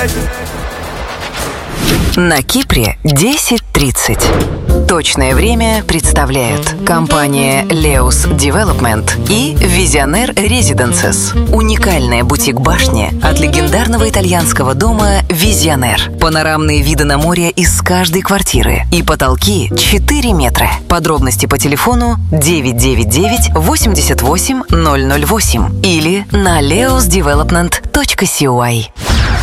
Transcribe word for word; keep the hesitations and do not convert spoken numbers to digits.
На Кипре десять тридцать. Точное время представляют компания Leos Development и Visionaire Residences. Уникальная бутик-башня от легендарного итальянского дома Visionaire. Панорамные виды на море из каждой квартиры и потолки четыре метра. Подробности по телефону девять девять девять восемьдесят восемь ноль ноль восемь или на leos development точка си ой.